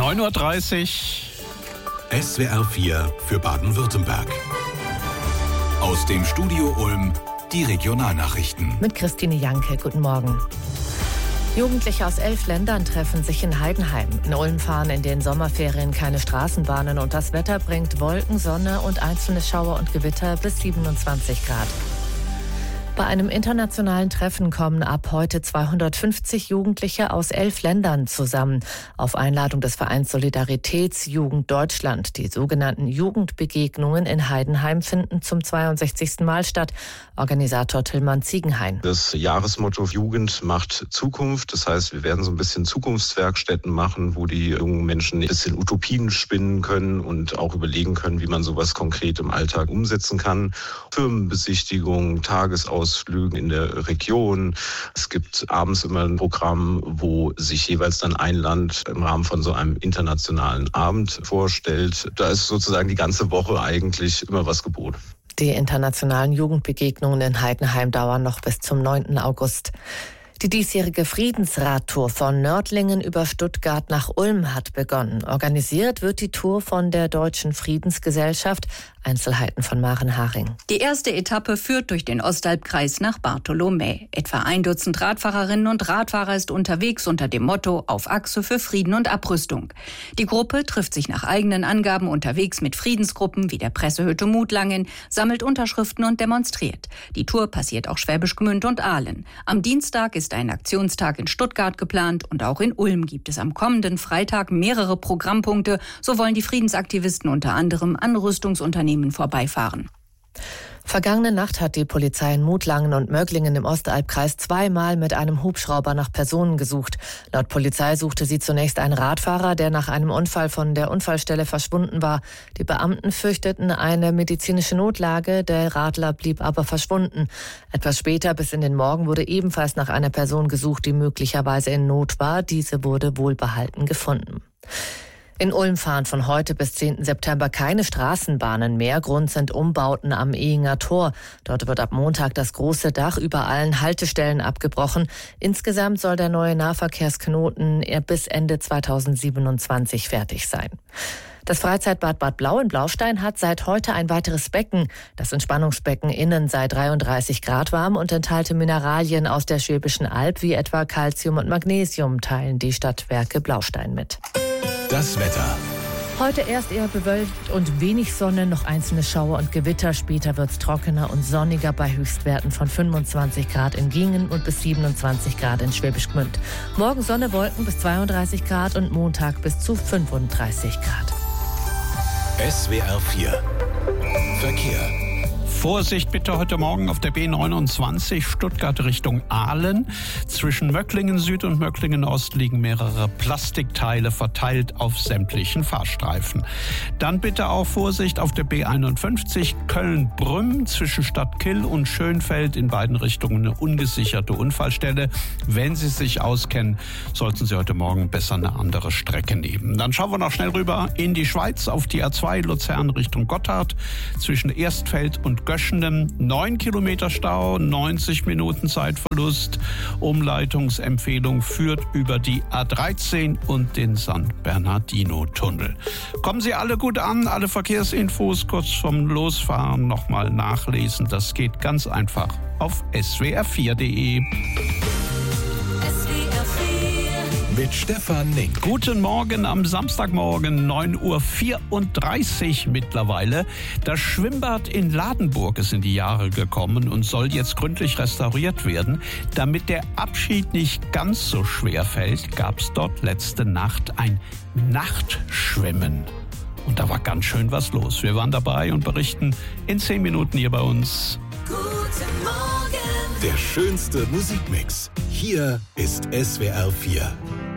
9:30 Uhr. SWR 4 für Baden-Württemberg. Aus dem Studio Ulm die Regionalnachrichten. Mit Christine Janke, guten Morgen. Jugendliche aus 11 Ländern treffen sich in Heidenheim. In Ulm fahren in den Sommerferien keine Straßenbahnen und das Wetter bringt Wolken, Sonne und einzelne Schauer und Gewitter bis 27 Grad. Bei einem internationalen Treffen kommen ab heute 250 Jugendliche aus 11 Ländern zusammen. Auf Einladung des Vereins Solidaritätsjugend Deutschland. Die sogenannten Jugendbegegnungen in Heidenheim finden zum 62. Mal statt. Organisator Tillmann Ziegenhain. Das Jahresmotto Jugend macht Zukunft. Das heißt, wir werden so ein bisschen Zukunftswerkstätten machen, wo die jungen Menschen ein bisschen Utopien spinnen können und auch überlegen können, wie man sowas konkret im Alltag umsetzen kann. Firmenbesichtigungen, Tagesausflüge in der Region. Es gibt abends immer ein Programm, wo sich jeweils dann ein Land im Rahmen von so einem internationalen Abend vorstellt. Da ist sozusagen die ganze Woche eigentlich immer was geboten. Die internationalen Jugendbegegnungen in Heidenheim dauern noch bis zum 9. August. Die diesjährige Friedensradtour von Nördlingen über Stuttgart nach Ulm hat begonnen. Organisiert wird die Tour von der Deutschen Friedensgesellschaft. Einzelheiten von Maren Haring. Die erste Etappe führt durch den Ostalbkreis nach Bartholomä. Etwa 1 Dutzend Radfahrerinnen und Radfahrer ist unterwegs unter dem Motto Auf Achse für Frieden und Abrüstung. Die Gruppe trifft sich nach eigenen Angaben unterwegs mit Friedensgruppen wie der Pressehütte Mutlangen, sammelt Unterschriften und demonstriert. Die Tour passiert auch Schwäbisch Gmünd und Aalen. Am Dienstag ist ein Aktionstag in Stuttgart geplant und auch in Ulm gibt es am kommenden Freitag mehrere Programmpunkte. So wollen die Friedensaktivisten unter anderem an Rüstungsunternehmen vorbeifahren. Vergangene Nacht hat die Polizei in Mutlangen und Möglingen im Ostalbkreis 2-mal mit einem Hubschrauber nach Personen gesucht. Laut Polizei suchte sie zunächst einen Radfahrer, der nach einem Unfall von der Unfallstelle verschwunden war. Die Beamten fürchteten eine medizinische Notlage, der Radler blieb aber verschwunden. Etwas später bis in den Morgen wurde ebenfalls nach einer Person gesucht, die möglicherweise in Not war. Diese wurde wohlbehalten gefunden. In Ulm fahren von heute bis 10. September keine Straßenbahnen mehr. Grund sind Umbauten am Ehinger Tor. Dort wird ab Montag das große Dach über allen Haltestellen abgebrochen. Insgesamt soll der neue Nahverkehrsknoten bis Ende 2027 fertig sein. Das Freizeitbad Bad Blau in Blaustein hat seit heute ein weiteres Becken. Das Entspannungsbecken innen sei 33 Grad warm und enthalte Mineralien aus der Schwäbischen Alb wie etwa Calcium und Magnesium, teilen die Stadtwerke Blaustein mit. Das Wetter. Heute erst eher bewölkt und wenig Sonne, noch einzelne Schauer und Gewitter. Später wird's trockener und sonniger bei Höchstwerten von 25 Grad in Gingen und bis 27 Grad in Schwäbisch Gmünd. Morgen Sonne, Wolken bis 32 Grad und Montag bis zu 35 Grad. SWR 4 Verkehr. Vorsicht bitte heute Morgen auf der B29 Stuttgart Richtung Aalen. Zwischen Möcklingen Süd und Möcklingen Ost liegen mehrere Plastikteile verteilt auf sämtlichen Fahrstreifen. Dann bitte auch Vorsicht auf der B51 Köln-Brünn zwischen Stadtkill und Schönfeld, in beiden Richtungen eine ungesicherte Unfallstelle. Wenn Sie sich auskennen, sollten Sie heute Morgen besser eine andere Strecke nehmen. Dann schauen wir noch schnell rüber in die Schweiz auf die A2 Luzern Richtung Gotthard zwischen Erstfeld und Göschenen 9 Kilometer Stau, 90 Minuten Zeitverlust. Umleitungsempfehlung führt über die A13 und den San Bernardino-Tunnel. Kommen Sie alle gut an, alle Verkehrsinfos kurz vom Losfahren nochmal nachlesen. Das geht ganz einfach auf swr4.de. Mit Stefan Nink. Guten Morgen am Samstagmorgen, 9:34 Uhr mittlerweile. Das Schwimmbad in Ladenburg ist in die Jahre gekommen und soll jetzt gründlich restauriert werden. Damit der Abschied nicht ganz so schwer fällt, gab es dort letzte Nacht ein Nachtschwimmen. Und da war ganz schön was los. Wir waren dabei und berichten in 10 Minuten hier bei uns. Guten Morgen. Der schönste Musikmix. Hier ist SWR 4.